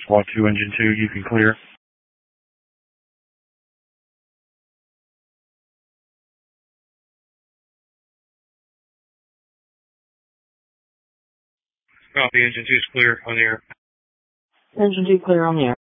SWAT 2, Engine 2, you can clear. Copy, Engine 2 is clear on the air. Engine 2 clear on the air.